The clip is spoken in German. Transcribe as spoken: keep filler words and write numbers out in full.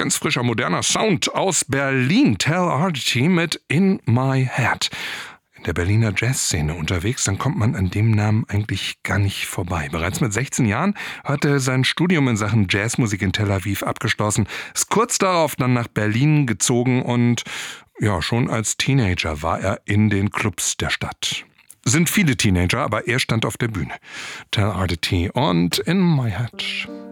ganz frischer, moderner Sound aus Berlin. Tell Oddity mit In My Head. In der Berliner Jazzszene unterwegs, dann kommt man an dem Namen eigentlich gar nicht vorbei. Bereits mit sechzehn Jahren hat er sein Studium in Sachen Jazzmusik in Tel Aviv abgeschlossen, ist kurz darauf dann nach Berlin gezogen und ja, schon als Teenager war er in den Clubs der Stadt. Sind viele Teenager, aber er stand auf der Bühne. Tell Oddity und In My Head.